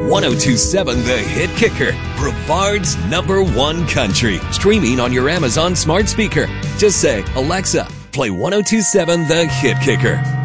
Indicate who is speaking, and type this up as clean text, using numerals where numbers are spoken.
Speaker 1: 1027 The Hit Kicker, Brevard's #1 country. Streaming on your Amazon smart speaker. Just say, Alexa, play 1027 The Hit Kicker.